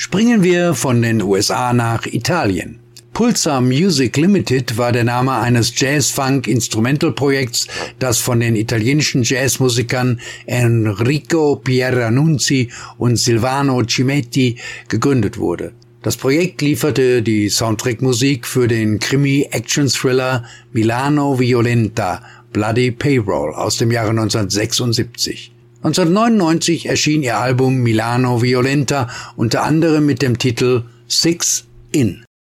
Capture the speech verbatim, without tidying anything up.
Springen wir von den U S A nach Italien. Pulsar Music Limited war der Name eines Jazz-Funk-Instrumental-Projekts, das von den italienischen Jazzmusikern Enrico Pieranunzi und Silvano Cimetti gegründet wurde. Das Projekt lieferte die Soundtrack-Musik für den Krimi-Action-Thriller Milano Violenta – Bloody Payroll aus dem Jahre neunzehnhundertsechsundsiebzig. neunzehnhundertneunundneunzig erschien ihr Album Milano Violenta unter anderem mit dem Titel Six In.